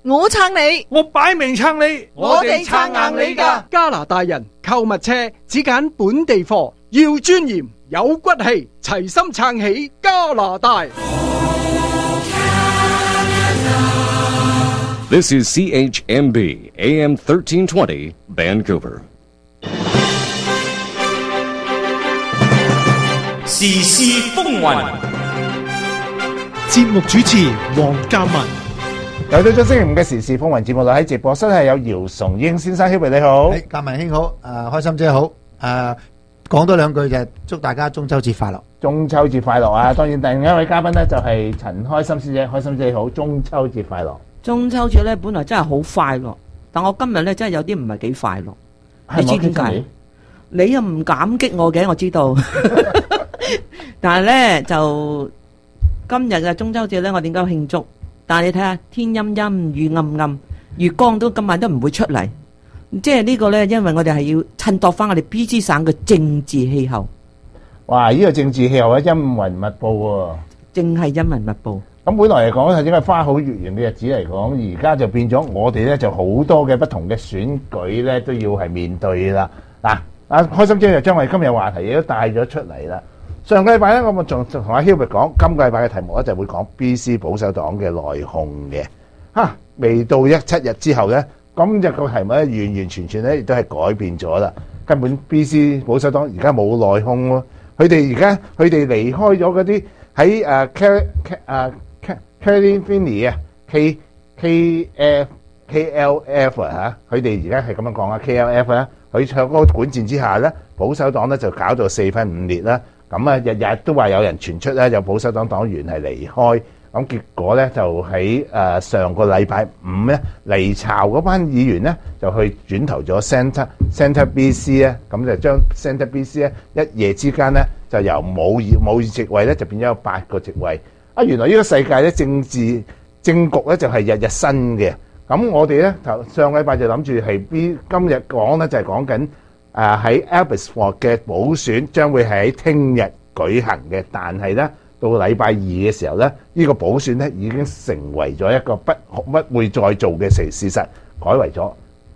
我撐你， 我擺明撐你， 我哋撐硬你㗎。 加拿大人購物車只揀本地貨，要尊嚴有骨氣，齊心撐起加拿大。 This is CHMB AM 1320 Vancouver. 時事風雲， 節目主持黃鑑文。 又到咗星期五嘅時事風雲節目啦，喺直播室係有姚崇英先生，Hubert你好， 鑑文兄好，開心姐好，講多兩句就係祝大家中秋節快樂。 中秋節快樂啊！當然另一位嘉賓呢就係陳開心師姐，開心姐好，中秋節快樂。 中秋節咧本來真係好快樂，但我今日咧真係有啲唔係幾快樂。你知點解？你又唔感激我嘅，我知道。但係咧就今日嘅中秋節咧，我點解慶祝？但係你睇下天陰陰雨暗暗，月光都今晚都唔會出嚟。即係呢個咧，因為我哋係要襯托翻我哋 BC 省嘅政治氣候。 哇！呢個政治氣候咧陰雲密布喎， 正係陰雲密布。咁本來嚟講係應該花好月圓嘅日子嚟講，而家就變咗我哋咧就好多嘅不同嘅選舉咧都要係面對啦。嗱，開心姐就將我哋今日話題亦都帶咗出嚟啦。上個禮拜咧，我咪仲同阿 Hubert 講，今個禮拜嘅題目咧就會講 BC 保守黨嘅內訌嘅。未到7日之後咧，今日個題目咧完完全全咧亦都係改變咗啦。根本 BC 保守黨而家冇內訌咯，佢哋離開咗嗰啲喺Caroline Finney 啊 KLF 啊佢哋而家係咁樣講啊 KLF 咧，佢喺嗰個管治之下咧，保守黨咧就搞到4分5裂啦。咁啊，日日都話有人傳出咧，有保守黨黨員係離開。咁結果咧就喺上個禮拜五咧，離巢嗰班議員咧就去轉投咗 Centre BC 咧，咁就將 Centre BC 咧一夜之間咧就由冇席位咧就變咗有8個席位。原來呢個世界咧政局咧就係日日新嘅。咁我哋咧上個禮拜就諗住係今日講咧就係講緊喺 Abbotsford 嘅補選將會係喺聽日舉行嘅，但係咧到禮拜二嘅時候咧，呢個補選咧已經成為咗一個不會再做嘅事實，改為咗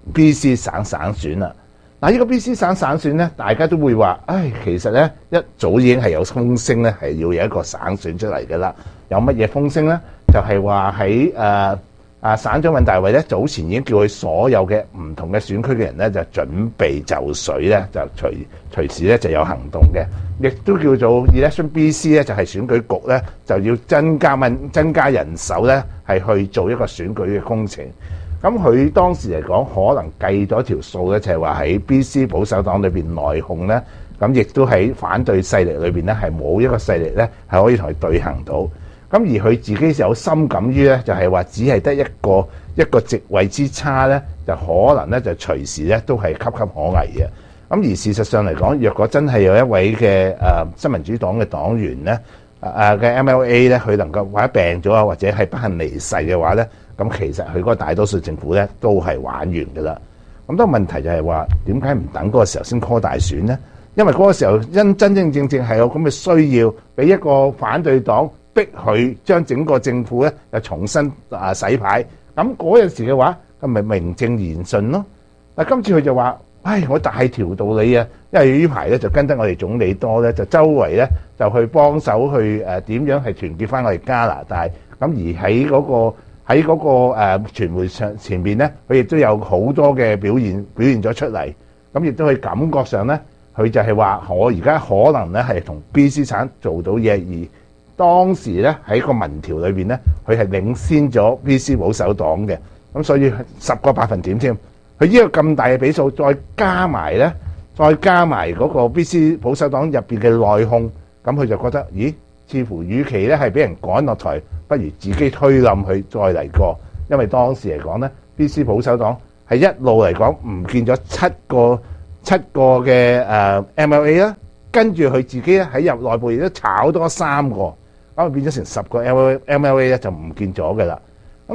BC 省選啦。嗱，呢個 BC 省選咧，大家都會話，其實咧一早已經係有風聲咧，係要有一個省選出嚟㗎啦。有乜嘢風聲咧？就係話喺省長尹大偉咧，早前已經叫佢所有嘅唔同嘅選區嘅人咧，就準備就緒咧，就隨時咧就有行動嘅，亦都叫做 Election BC 咧，就係選舉局咧就要增加人手咧，係去做一個選舉嘅工程。咁佢當時嚟講，可能計咗條數咧，就係話喺 BC 保守黨裏邊內訌咧，咁亦都喺反對勢力裏邊咧，係冇一個勢力咧係可以同佢對行到。咁而佢自己有心感於咧，就係話只係得一個席位之差咧，就可能咧就隨時咧都係岌岌可危嘅。咁而事實上嚟講，若果真係有一位嘅新民主黨嘅黨員咧，嘅 MLA 咧，佢能夠或者病咗啊，或者係不幸離世嘅話咧，咁其實佢嗰個大多數政府咧都係玩完㗎啦。咁多問題就係話點解唔等嗰個時候先 call 大選咧？因為嗰個時候真正係有咁嘅需要，俾一個反對黨逼佢將整個政府咧又重新洗牌，咁嗰陣時嘅話，咁咪名正言順咯。但今次佢就話，我大條道理啊，因為呢排咧就跟得我哋總理多咧，就周圍咧就去幫手去點樣係團結翻我哋加拿大。咁而喺嗰個傳媒前面咧，佢亦都有好多嘅表現咗出嚟。咁亦都係感覺上咧，佢就係話我而家可能咧係同 BC 省做到嘢，而當時咧喺個民調裏邊咧，佢係領先咗 BC 保守黨嘅，咁所以10個百分點添。佢呢個咁大嘅比數，再加埋嗰個 BC 保守黨入邊嘅內訌，咁佢就覺得，似乎與其咧係俾人趕落台，不如自己推冧佢再嚟過。因為當時嚟講咧 ，BC 保守黨係一路嚟講唔見咗7個嘅MLA 啦，跟住佢自己咧喺入內部亦都炒多3個。咁變咗成10個 MLA 咧就唔見咗嘅啦。